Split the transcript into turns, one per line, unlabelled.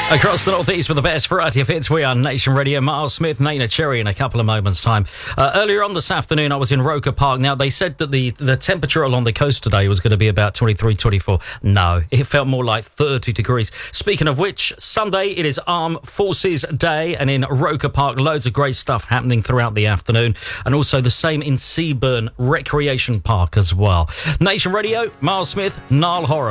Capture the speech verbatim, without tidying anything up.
Across the northeast with the best variety of hits, we are Nation Radio. Miles Smith, Nana Cherry in a couple of moments' time. Uh, earlier on this afternoon, I was in Roker Park. Now, they said that the, the temperature along the coast today was going to be about twenty-three, twenty-four. No, it felt more like thirty degrees. Speaking of which, Sunday, it is Armed Forces Day, and in Roker Park, loads of great stuff happening throughout the afternoon, and also the same in Seaburn Recreation Park as well. Nation Radio, Miles Smith, Niall Horan.